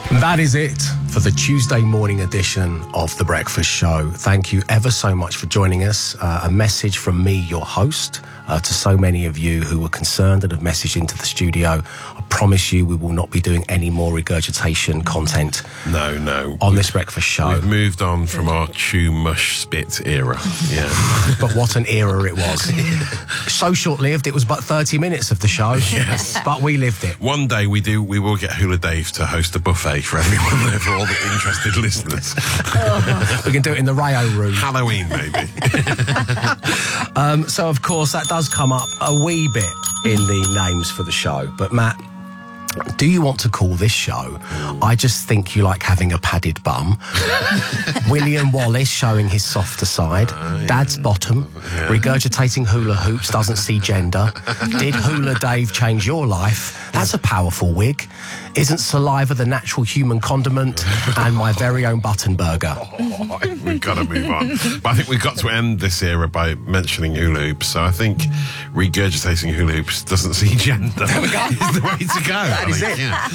That is it for the Tuesday morning edition of The Breakfast Show. Thank you ever so much for joining us. A message from me, your host, to so many of you who were concerned and have messaged into the studio. I promise you we will not be doing any more regurgitation content on this breakfast show. We've moved on from our chew mush spit era. Yeah. But what an era it was. So short-lived, it was but 30 minutes of the show. Yes. But we lived it. One day we will get Hula Dave to host a buffet for everyone there, for all the interested listeners. We can do it in the Rayo room. Halloween, maybe. So, of course, that does come up a wee bit in the names for the show. But, Matt, do you want to call this show I Just Think You Like Having a Padded Bum? William Wallace showing his softer side. Dad's bottom. Regurgitating hula hoops doesn't see gender. Did Hula Dave change your life? That's a powerful wig. Isn't saliva the natural human condiment? And my very own button burger. We've got to move on. But I think we've got to end this era by mentioning hula hoops. So I think regurgitating hula hoops doesn't see gender is the way to go. That is it. Yeah.